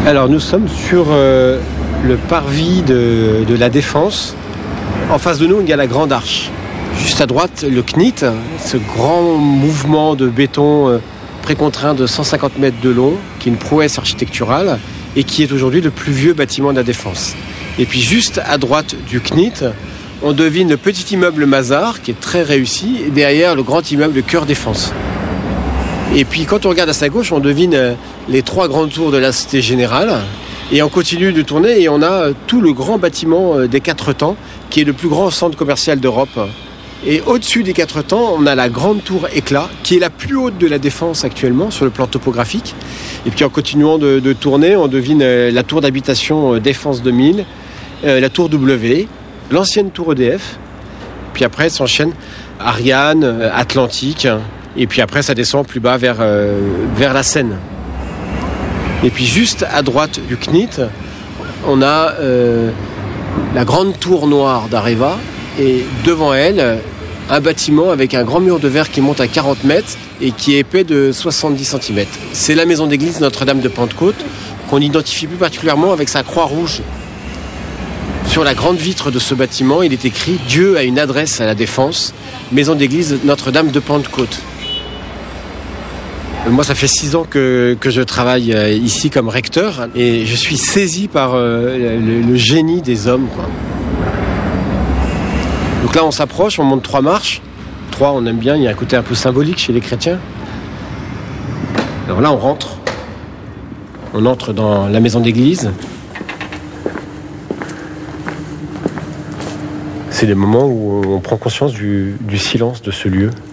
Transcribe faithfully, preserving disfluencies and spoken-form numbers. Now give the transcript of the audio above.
Alors nous sommes sur euh, le parvis de, de la Défense. En face de nous, il y a la Grande Arche. Juste à droite, le C N I T, ce grand mouvement de béton euh, précontraint de cent cinquante mètres de long, qui est une prouesse architecturale et qui est aujourd'hui le plus vieux bâtiment de la Défense. Et puis juste à droite du C N I T, on devine le petit immeuble Mazars, qui est très réussi, et derrière le grand immeuble Cœur Défense. Et puis quand on regarde à sa gauche, on devine les trois grandes tours de la Cité Générale. Et on continue de tourner et on a tout le grand bâtiment des Quatre Temps, qui est le plus grand centre commercial d'Europe. Et au-dessus des Quatre Temps, on a la grande tour Éclat, qui est la plus haute de la Défense actuellement sur le plan topographique. Et puis en continuant de, de tourner, on devine la tour d'habitation Défense deux mille, la tour W, l'ancienne tour E D F. Puis après, s'enchaîne Ariane, Atlantique. Et puis après, ça descend plus bas vers, euh, vers la Seine. Et puis juste à droite du C N I T, on a euh, la grande tour noire d'Areva. Et devant elle, un bâtiment avec un grand mur de verre qui monte à quarante mètres et qui est épais de soixante-dix centimètres. C'est la maison d'église Notre-Dame de Pentecôte, qu'on identifie plus particulièrement avec sa croix rouge. Sur la grande vitre de ce bâtiment, il est écrit « Dieu a une adresse à la Défense, maison d'église Notre-Dame de Pentecôte ». Moi, ça fait six ans que, que je travaille ici comme recteur et je suis saisi par euh, le, le génie des hommes, quoi. Donc là, on s'approche, on monte trois marches. Trois, on aime bien, il y a un côté un peu symbolique chez les chrétiens. Alors là, on rentre. On entre dans la maison d'église. C'est des moments où on prend conscience du, du silence de ce lieu.